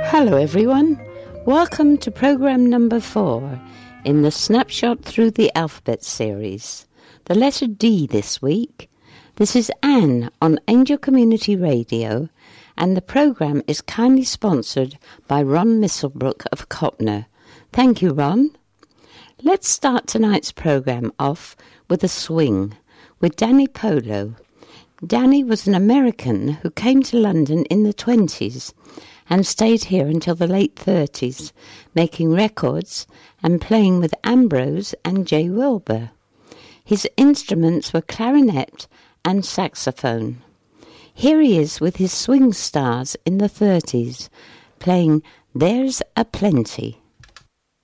Hello everyone, welcome to programme number 4 in the Snapshot Through the Alphabet series. The letter D this week. This is Anne on Angel Community Radio, and the programme is kindly sponsored by Ron Misselbrook of Copner. Thank you, Ron. Let's start tonight's programme off with a swing with Danny Polo. Danny was an American who came to London in the 20s and stayed here until the late 30s, making records and playing with Ambrose and Jay Wilbur. His instruments were clarinet and saxophone. Here he is with his swing stars in the 30s, playing There's a Plenty.